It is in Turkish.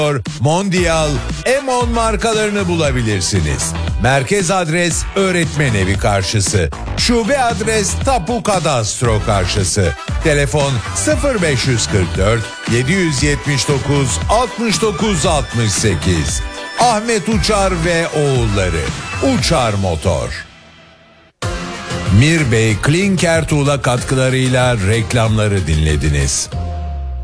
Mondial, M10 markalarını bulabilirsiniz. Merkez adres Öğretmen Evi karşısı. Şube adres Tapu Kadastro karşısı. Telefon 0544 779 69 68. Ahmet Uçar ve oğulları. Uçar Motor. Mirbey Klinker Tuğla katkılarıyla reklamları dinlediniz.